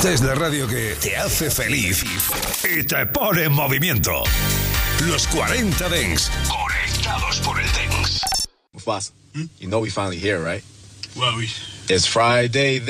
Esta es la radio que te hace feliz y te pone en movimiento. Los 40 Dents, conectados por el Dents. Mufasa, you know we finally here, right? Well, It's Friday.